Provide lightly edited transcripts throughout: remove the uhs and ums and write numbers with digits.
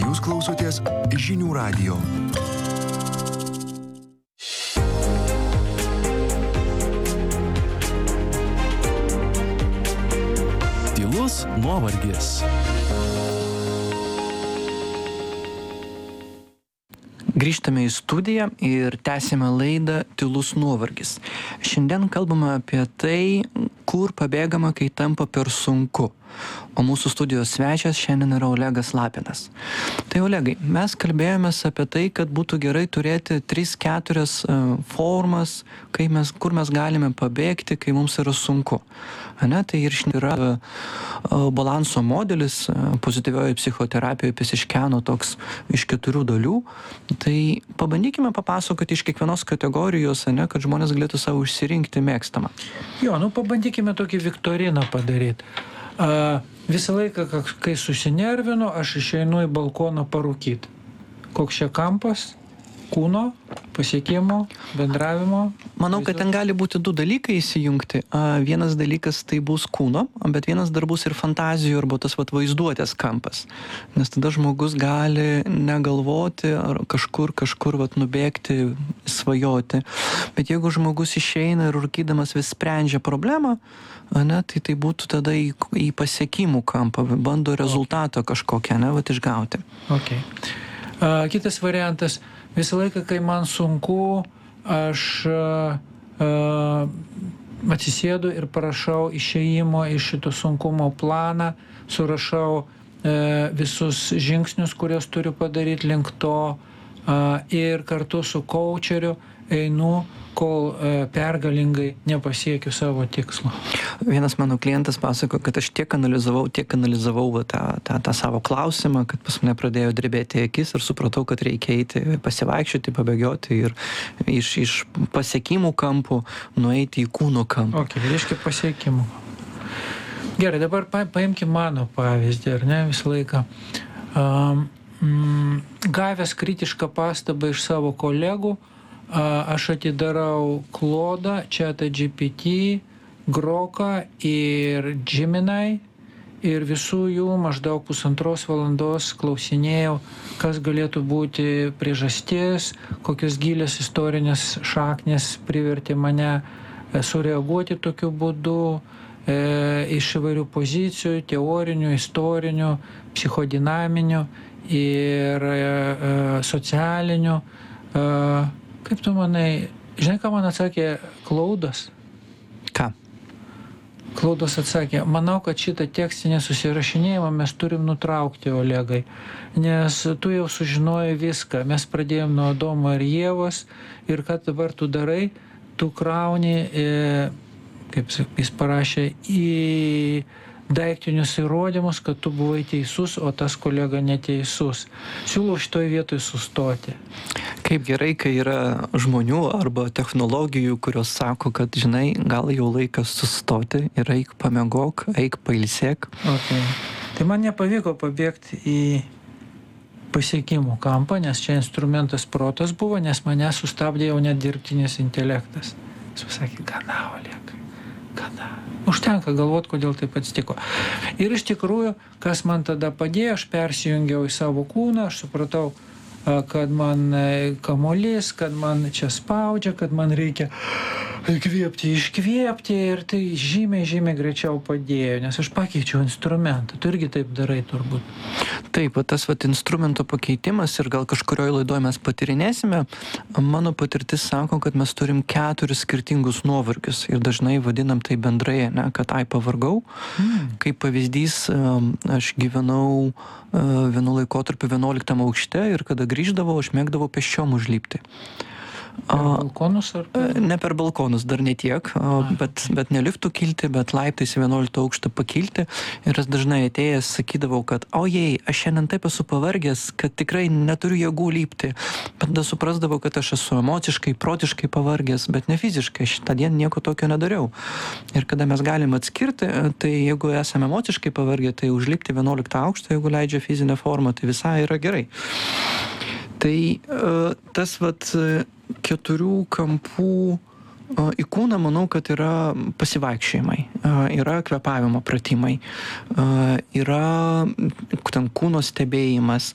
Jūs klausotės Žinių radijo. Tylus nuovargis. Grįžtame į studiją ir tęsime laidą Tylus nuovargis. Šiandien kalbame apie tai, kur pabėgama, kai tampa per sunku. O mūsų studijos svečias šiandien yra Olegas Lapinas. Tai Olegai, mes kalbėjomės apie tai, kad būtų gerai turėti 3-4 formas, kur mes galime pabėgti, kai mums yra sunku. Ane? Tai ir yra balanso modelis, pozityvioje psichoterapijoje Pesiškiano toks iš 4 dalių. Tai pabandykime papasakoti iš kiekvienos kategorijos, ane, kad žmonės galėtų savo išsirinkti mėgstamą. Jo, pabandykime tokį viktoriną padaryti. Visą laiką, kai susinervinu, aš išeinu į balkoną parūkyti. Koks čia kampas? Kūno, pasiekimo, bendravimo. Manau, kad ten gali būti 2 dalykai įsijungti. Vienas dalykas tai bus kūno, bet vienas dar bus ir fantazijų arba tas vaizduotės kampas. Nes tada žmogus gali negalvoti ar kažkur nubėgti, svajoti. Bet jeigu žmogus išeina ir rūkydamas vis sprendžia problemą, tai būtų tada į pasiekimų kampą, bando rezultatą kažkokią išgauti. Okay. Kitas variantas. Visą laiką, kai man sunku, aš atsisėdu ir parašau išėjimo iš šito sunkumo planą, surašau visus žingsnius, kuriuos turiu padaryti link to ir kartu su kaučeriu einu, kol pergalingai nepasiekiu savo tikslo. Vienas mano klientas pasako, kad aš tiek analizavau tą savo klausimą, kad pas mane pradėjo drebėti akis ir supratau, kad reikia eiti pasivaikščioti, pabėgioti ir iš pasiekimų kampų nueiti į kūno kampą. Ok, reiškia pasiekimų. Gerai, dabar paimkime mano pavyzdį, ar ne, visą laiką. Gavęs kritišką pastabą iš savo kolegų, aš atidarau Klodą, ChatGPT, Groką ir Gemini ir visų jų maždaug 1,5 valandos klausinėjau, kas galėtų būti priežastis, kokios gilios istorinės šaknės privertė mane sureaguoti tokiu būdu iš įvairių pozicijų, teorinių, istorinių, psichodinaminių ir socialinių. Kaip tu manai, žinai, ką man atsakė Klaudas? Ką? Klaudas atsakė, manau, kad šitą tekstinę susirašinėjimą mes turim nutraukti, Olegai, nes tu jau sužinojai viską. Mes pradėjom nuo Adomo ir Ievos ir ką dabar tu darai, tu krauni, kaip jis parašė, į daiktinius įrodymus, kad tu buvai teisus, o tas kolega neteisus. Siūlau šitoj vietoj sustoti. Kaip gerai, kai yra žmonių arba technologijų, kurios sako, kad, žinai, gal jau laikas sustoti ir eik pamiegok, eik pailsėk. Okay. Tai man nepavyko pabėgti į pasiekimų kampą, nes čia instrumentas protas buvo, nes mane sustabdė jau net dirbtinis intelektas. Jis pasakė, gana, Oleg, gana. Užtenka galvoti, kodėl taip atsitiko. Ir iš tikrųjų, kas man tada padėjo, aš persijungiau į savo kūną, aš supratau, kad man kamuolys, kad man čia spaudžia, kad man reikia įkvėpti, iškvėpti ir tai žymiai greičiau padėjo, nes aš pakeičiau instrumentą. Tu irgi taip darai turbūt. Taip, tas instrumento pakeitimas ir gal kažkurioje laidoje mes patirinėsime, mano patirtis sako, kad mes turim 4 skirtingus nuovargius ir dažnai vadinam tai bendrai, kad pavargau. Kaip pavyzdys, aš gyvenau vienu laikotarpiu 11 aukšte ir kada grįždavau, aš mėgdavau pėsčiom užlipti. Per balkonus ar? Ne per balkonus, dar ne tiek, bet ne liftu kilti, bet laiptais į 11 aukštą pakilti. Ir aš dažnai atėjęs sakydavau, kad ojei, aš šiandien taip esu pavargęs, kad tikrai neturiu jėgų lipti. Bet tada suprasdavau, kad aš esu emociškai, protiškai pavargęs, bet ne fiziškai. Šitą dieną nieko tokio nedariau. Ir kada mes galim atskirti, tai jeigu esame emociškai pavargę, tai užlipti 11 aukštą, jeigu leidžia fizinę formą, tai visai yra gerai. Tai tas 4 kampų Į kūną manau, kad yra pasivaikščiojimai, yra kvėpavimo pratimai, yra ten kūno stebėjimas.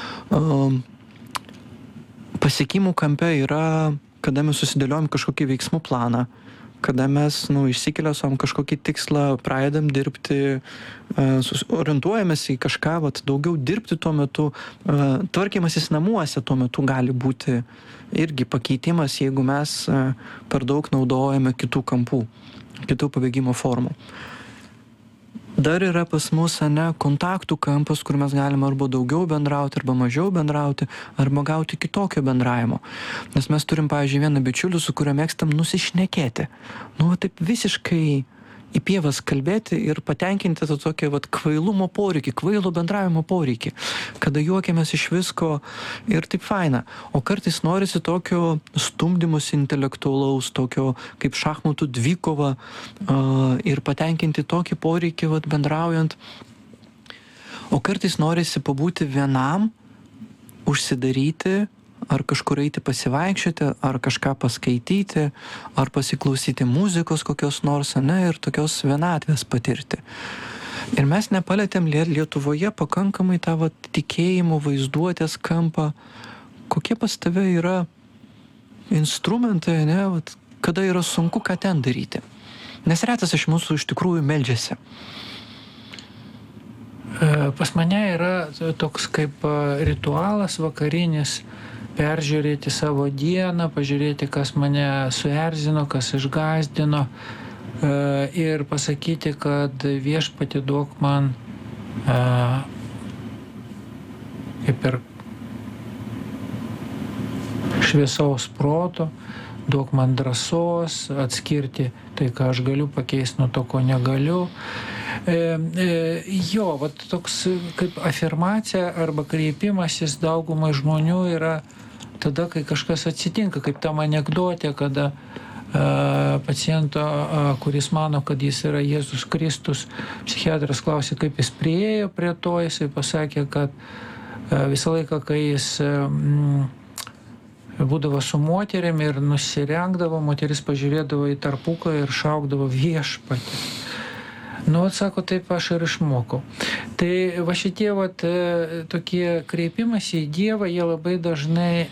Pasiekimų kampe yra, kada mes susidėliojam kažkokį veiksmų planą, kada mes išsikeliam kažkokį tikslą, pradedam dirbti, orientuojamės į kažką, daugiau dirbti tuo metu, tvarkymasis namuose tuo metu gali būti irgi pakeitimas, jeigu mes per daug naudojame kitų kampų, kitų pabėgimo formų. Dar yra pas mus kontaktų kampas, kur mes galime arba daugiau bendrauti, arba mažiau bendrauti, arba gauti kitokio bendravimo. Nes mes turim, pavyzdžiui, vieną bičiulį, su kuriuo mėgstam nusišnekėti. Taip visiškai į pievas kalbėti ir patenkinti tą tokį kvailumo poreikį, kvailo bendravimo poreikį, kada juokiamės iš visko ir taip faina. O kartais norisi tokio stumdymus intelektualaus, tokio kaip šachmatų dvikova ir patenkinti tokį poreikį bendraujant. O kartais norisi pabūti vienam, užsidaryti, ar kažkur eiti pasivaikščioti, ar kažką paskaityti, ar pasiklausyti muzikos kokios nors, ir tokios vienatvės patirti. Ir mes nepalėtėm Lietuvoje pakankamai tą tikėjimo vaizduotės kampą. Kokie pas tave yra instrumentai, kada yra sunku, ką ten daryti? Nes retas iš mūsų iš tikrųjų meldžiasi. Pas mane yra toks kaip ritualas vakarinis, peržiūrėti savo dieną, pažiūrėti, kas mane suerzino, kas išgąsdino ir pasakyti, kad Viešpatie duok man kaip ir šviesaus proto, duok man drąsos atskirti tai, ką aš galiu pakeisti nuo to, ko negaliu. Toks kaip afirmacija arba kreipimasis daugumai žmonių yra tada, kai kažkas atsitinka, kaip tam anekdotė, kada paciento, kuris mano, kad jis yra Jėzus Kristus, psichiatras klausė, kaip jis priėjo prie to, jisai pasakė, kad visą laiką, kai jis būdavo su moterim ir nusirengdavo, moteris pažiūrėdavo į tarpuką ir šaukdavo Viešpatie. Sako, taip aš ir išmokau. Tai šitie tokie kreipimas į Dievą, jie labai dažnai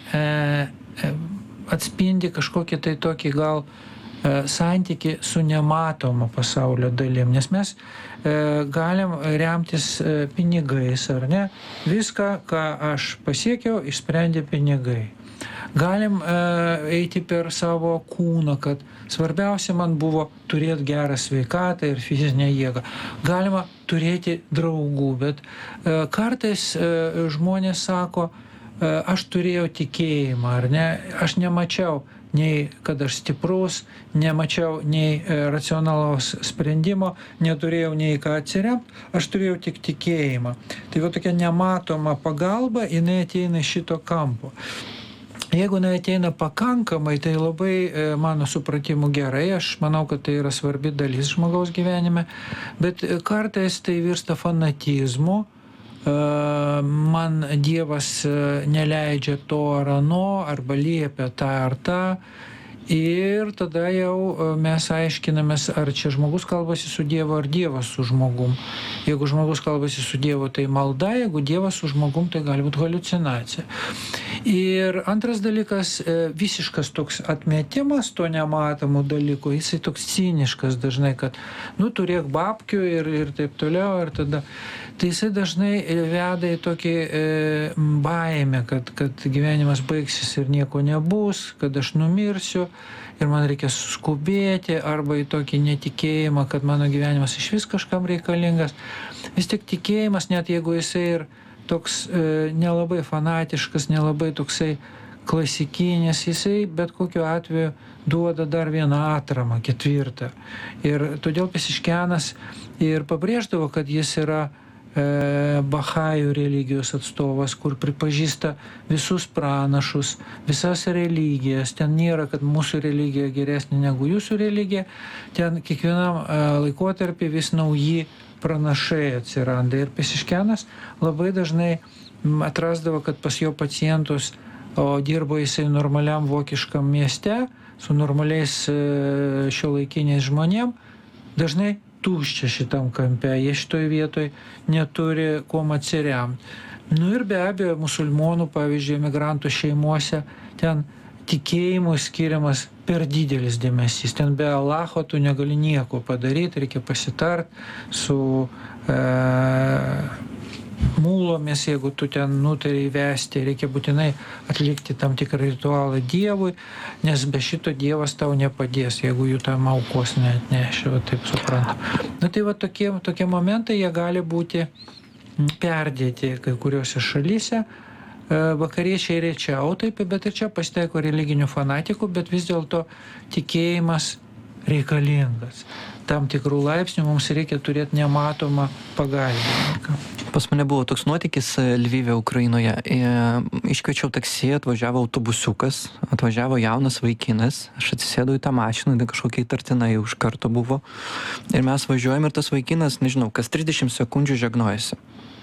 atspindi kažkokį tai tokį gal santykį su nematomo pasaulio dalim. Nes mes galim remtis pinigais, ar ne? Viską, ką aš pasiekiau, išsprendė pinigai. Galim eiti per savo kūną, kad svarbiausia man buvo turėti gerą sveikatą ir fizinę jėgą. Galima turėti draugų, bet kartais žmonės sako, aš turėjau tikėjimą, ar ne? Aš nemačiau nei kad aš stiprus, nemačiau nei racionalaus sprendimo, neturėjau nei ką atsiremti, aš turėjau tik tikėjimą. Tai tokia nematoma pagalba, jinai ateina iš šito kampo. Jeigu jinai ateina pakankamai, tai labai mano supratimu gerai, aš manau, kad tai yra svarbi dalis žmogaus gyvenime, bet kartais tai virsta fanatizmu, man Dievas neleidžia to ar ano, arba liepia tą ar tą, ir tada jau mes aiškinamės, ar čia žmogus kalbasi su Dievu, ar Dievas su žmogum. Jeigu žmogus kalbasi su Dievu, tai malda, jeigu Dievas su žmogum, tai gali būti haliucinacija. Ir antras dalykas, visiškas toks atmetimas to nematomų dalykų, jisai toks ciniškas dažnai, kad turėk babkių ir taip toliau, ir tada. Tai jisai dažnai veda į tokį baimę, kad gyvenimas baigsis ir nieko nebus, kad aš numirsiu ir man reikia suskubėti, arba į tokį netikėjimą, kad mano gyvenimas iš vis kažkam reikalingas. Vis tik tikėjimas, net jeigu jisai ir toks nelabai fanatiškas, nelabai toksai klasikinis, jisai bet kokiu atveju duoda dar vieną atramą, ketvirtą. Ir todėl Pesiškianas ir pabrėždavo, kad jis yra Bahajų religijos atstovas, kur pripažįsta visus pranašus, visas religijas. Ten nėra, kad mūsų religija geresnė negu jūsų religija. Ten kiekvienam laikotarpį vis nauji pranašai atsiranda. Ir Pesiškianas labai dažnai atrasdavo, kad pas jo pacientus, o dirbo jisai normaliam vokiškam mieste, su normaliais šiuolaikiniais žmonėm, dažnai tuščia šitam kampe, jie šitoj vietoj neturi kuom atsiremti. Nu ir be abejo, musulmonų, pavyzdžiui, emigrantų šeimuose ten tikėjimui skiriamas per didelis dėmesys. Ten be Allaho tu negali nieko padaryti, reikia pasitart su mūlomis, jeigu tu ten nutari įvesti, reikia būtinai atlikti tam tikrą ritualą Dievui, nes be šito Dievas tau nepadės, jeigu jų tam aukos neatnešė, va taip suprantu. Na tai va tokie momentai, jie gali būti perdėti kai kuriuose šalyse. Vakariečiai rečiau taip, bet ir čia pasitaiko religinių fanatikų, bet vis dėlto tikėjimas reikalingas. Tam tikrų laipsnių mums reikia turėti nematomą pagalbininką. Pas mane buvo toks nuotykis Lvive, Ukrainoje. Iškviečiau taksi, atvažiavo autobusiukas, atvažiavo jaunas vaikinas, aš atsisėdau į tą mašiną, tai kažkokia įtartina jau iš karto buvo. Ir mes važiuojam ir tas vaikinas, nežinau, kas 30 sekundžių žegnojasi.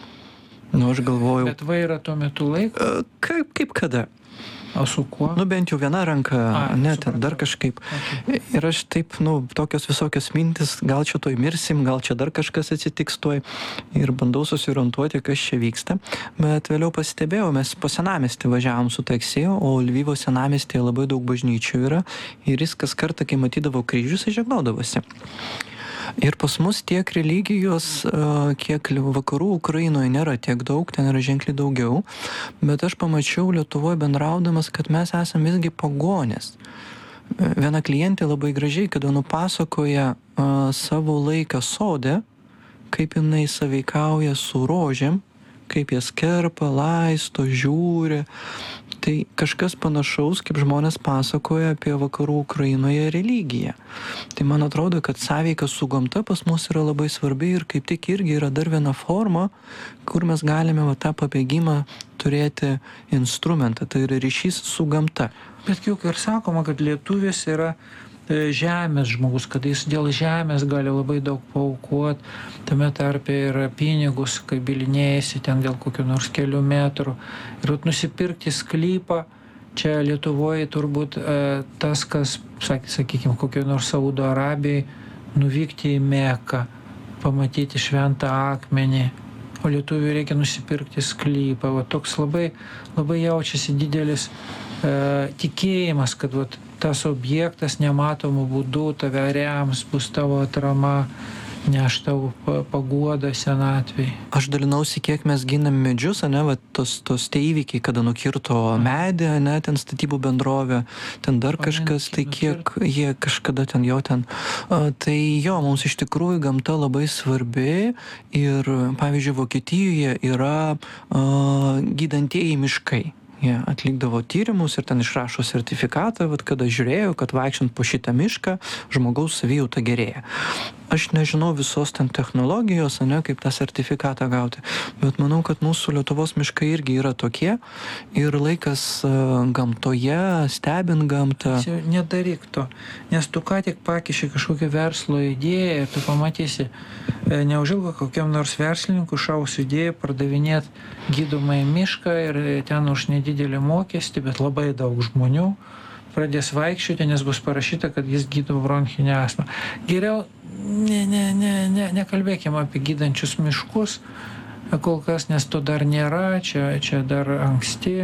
Nu, aš galvojau... Bet vairą tuo metu laiko? Kaip kada? O su kuo? Nu, bent jau viena ranka, ten dar kažkaip. Okay. Ir aš taip, tokios visokios mintis, gal čia toj mirsim, gal čia dar kažkas atsitiks toj. Ir bandau susiorientuoti, kas čia vyksta. Bet vėliau pasistebėjau, mes po senamiestį važiavom su taksi, o Lvivo senamiestyje labai daug bažnyčių yra. Ir jis kas kartą, kai matydavo kryžius, žegnaudavosi. Ir pas mus tiek religijos, kiek vakarų Ukrainoje nėra tiek daug, ten yra ženkliai daugiau, bet aš pamačiau Lietuvoje bendraudamas, kad mes esame visgi pagonės. Viena klientė labai gražiai, kada nupasakoja savo laiką sode, kaip jinai sąveikauja su rožėm, kaip jas kerpa, laisto, žiūri. Tai kažkas panašaus, kaip žmonės pasakoja apie vakarų Ukrainoje religiją. Tai man atrodo, kad sąveika su gamta pas mus yra labai svarbi ir kaip tik irgi yra dar viena forma, kur mes galime tą pabėgimą turėti instrumentą, tai yra ryšys su gamta. Bet juk ir sakoma, kad lietuvis yra žemės žmogus, kad jis dėl žemės gali labai daug paaukoti, tame tarpe ir pinigus, kai bilinėjasi ten dėl kokių nors kelių metrų. Ir nusipirkti sklypą, čia Lietuvoje turbūt tas, kas, sakykime, kokioj nors Saudo Arabijai, nuvykti į Meką, pamatyti šventą akmenį, o lietuviui reikia nusipirkti sklypą. Va, toks labai, labai jaučiasi didelis tikėjimas, kad va, tas objektas nematomų būdų tave rems, bus tavo atrama, neš tavo paguodą senatvėj. Aš dalinausi, kiek mes ginam medžius, va, tos tie įvykiai, kada nukirto medį, ten statybų bendrovė, ten dar kažkas, tai kiek jie kažkada ten jau ten. Tai jo, mums iš tikrųjų gamta labai svarbi ir, pavyzdžiui, Vokietijoje yra gydantieji miškai. Jie atlikdavo tyrimus ir ten išrašo sertifikatą, kada žiūrėjau, kad vaikščiant po šitą mišką žmogaus savijauta gerėja. Aš nežinau visos ten technologijos, kaip tą sertifikatą gauti, bet manau, kad mūsų Lietuvos miškai irgi yra tokie ir laikas gamtoje, stebint gamtą. Nedaryk to, nes tu ką tik pakiši kažkokią verslo idėją ir tu pamatysi, neužilgo kokiam nors verslininkų šaus idėją pardavinėti gydomąjį mišką ir ten už nedidelį mokestį, bet labai daug žmonių pradės vaikščioti, nes bus parašyta, kad jis gydo bronchinę astmą. Geriau nekalbėkime apie gydančius miškus kol kas, nes to dar nėra, čia dar anksti.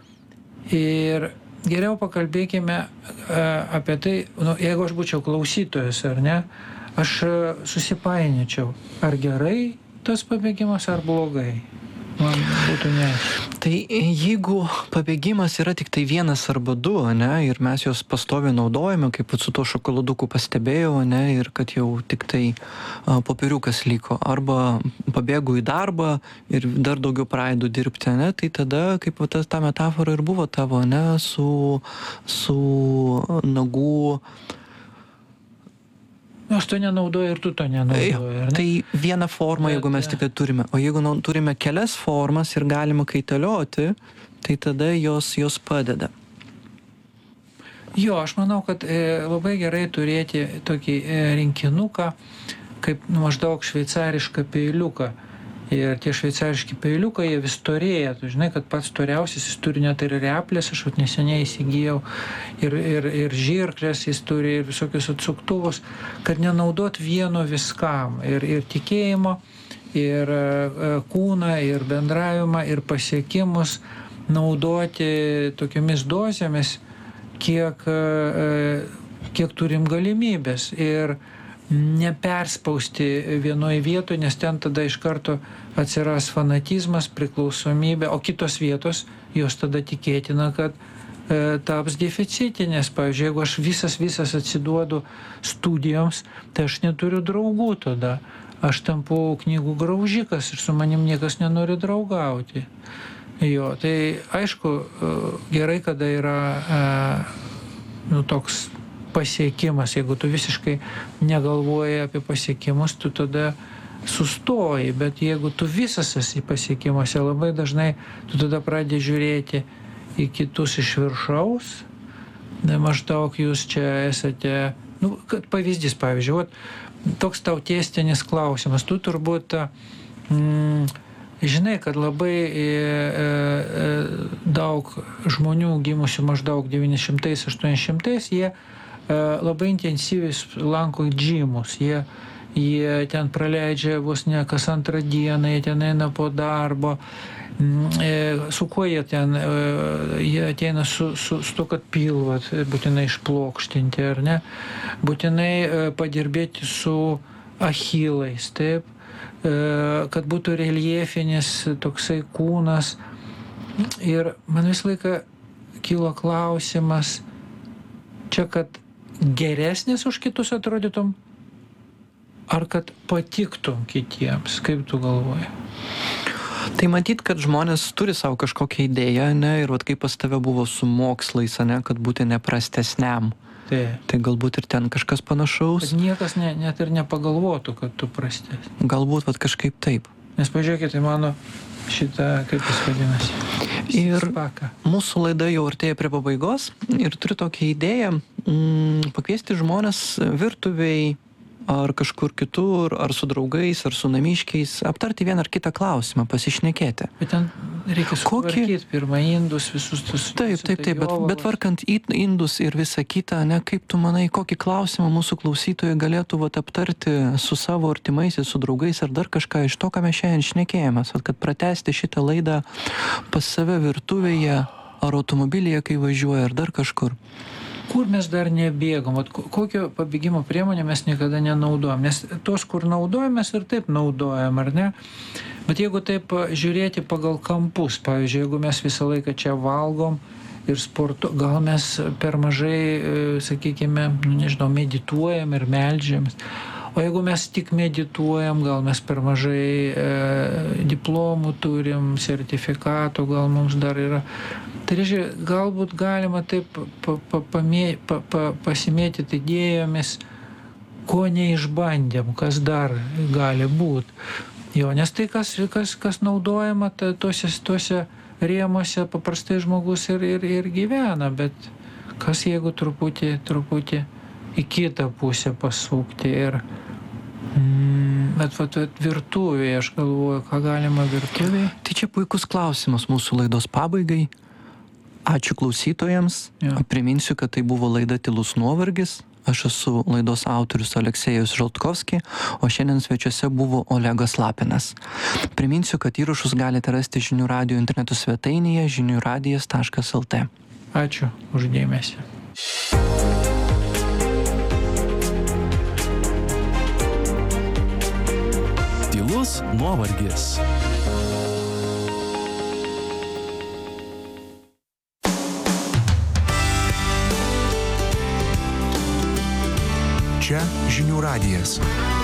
Ir geriau pakalbėkime apie tai, jeigu aš būčiau klausytojas ar ne, aš susipainiočiau, ar gerai tas pabėgimas, ar blogai. Man būtų neaišku. Tai jeigu pabėgimas yra tik tai vienas arba du, ir mes juos pastoviai naudojame, kaip su tuo šokoladuku pastebėjau, ir kad jau tik tai popieriukas liko, arba pabėgu į darbą ir dar daugiau pradedu dirbti, tai tada, kaip ta metafora ir buvo tavo, su nagų. Aš to nenaudoju ir tu to nenaudoju. Tai viena forma, jeigu mes tik turime. O jeigu turime kelias formas ir galima kaitalioti, tai tada jos padeda. Jo, aš manau, kad labai gerai turėti tokį rinkinuką, kaip maždaug šveicarišką peiliuką. Ir tie šveicariški peiliukai, jie vis storėja. Tu žinai, kad pats storiausias, jis turi net ir replės, aš neseniai įsigijau, ir žirklės jis turi, ir visokius atsuktuvus, kad nenaudot vieno viskam. Ir tikėjimo, ir kūną, ir bendravimą, ir pasiekimus naudoti tokiamis dozėmis, kiek turim galimybės. Ir neperspausti vienoje vietoje, nes ten tada iš karto atsiras fanatizmas, priklausomybė, o kitos vietos, jos tada tikėtina, kad taps deficitinės. Pavyzdžiui, jeigu aš visas atsiduodu studijoms, tai aš neturiu draugų tada. Aš tampu knygų graužikas ir su manim niekas nenori draugauti. Jo, tai aišku, gerai, kada yra toks pasiekimas. Jeigu tu visiškai negalvoji apie pasiekimus, tu tada sustoji, bet jeigu tu visas esi pasiekimuose, labai dažnai tu tada pradedi žiūrėti į kitus iš viršaus, maždaug jūs čia esate, kad pavyzdys, pavyzdžiui, toks tau tęstinis klausimas, tu turbūt žinai, kad labai daug žmonių gimusių maždaug 900-800, jie labai intensyviai lanko džimus. Jie ten praleidžia vos ne kas antrą dieną, jie ten eina po darbo. Su kuo jie ten? Jie ateina su to, kad pilvą būtinai išplokštinti, ar ne? Būtinai padirbėti su achilais, taip? Kad būtų reljefinis toksai kūnas. Ir man visą laiką kilo klausimas, čia kad geresnis už kitus atrodytum, ar kad patiktum kitiems, kaip tu galvoji? Tai matyt, kad žmonės turi savo kažkokią idėją, ne, ir kaip pas tave buvo su mokslais, ne, kad būti neprastesniam. Tai galbūt ir ten kažkas panašaus. Kad niekas net ir nepagalvotų, kad tu prastesnis. Galbūt kažkaip taip. Nes pažiūrėkite, mano šitą, kaip jis vadinasi. Ir Spaka. Mūsų laida jau artėja prie pabaigos ir turiu tokią idėją pakviesti žmonės virtuviai ar kažkur kitur, ar su draugais, ar su namiškiais, aptarti vieną ar kitą klausimą, pasišnekėti. Bet ten reikia sutvarkyti pirmą indus, visus tus... Taip, bet tvarkant indus ir visą kitą, ne, kaip tu manai, kokį klausimą mūsų klausytojai galėtų aptarti su savo artimaisiais, su draugais ar dar kažką iš to, ką mes šiandien šnekėjomės, kad pratęsti šitą laidą pas save virtuvėje ar automobilyje, kai važiuoja, ar dar kažkur. Kur mes dar nebėgom, kokio pabėgimo priemonę mes niekada nenaudojam, nes tos, kur naudojam, mes ir taip naudojam, ar ne? Bet jeigu taip žiūrėti pagal kampus, pavyzdžiui, jeigu mes visą laiką čia valgom ir sportu, gal mes per mažai, sakykime, medituojam ir meldžiamės. O jeigu mes tik medituojam, gal mes per mažai diplomų turim, sertifikatų, gal mums dar yra. Tai reiškia, galbūt galima taip pasimėtyti idėjomis, ko neišbandėm, kas dar gali būti. Jo, nes tai, kas naudojama, tuose rėmuose paprastai žmogus ir gyvena, bet kas jeigu truputį į kitą pusę pasukti ir... Bet virtuvėje, aš galvoju, ką galima virtuvėje. Tai čia puikus klausimas mūsų laidos pabaigai. Ačiū klausytojams. Ja. Priminsiu, kad tai buvo laida Tylus nuovargis. Aš esu laidos autorius Aleksejus Žaltkovski, o šiandien svečiuose buvo Olegas Lapinas. Priminsiu, kad įrašus galite rasti Žinių radijo interneto svetainėje žiniuradijas.lt. Ačiū už dėmesį. Tylus nuovargis. Čia Žinių radijas.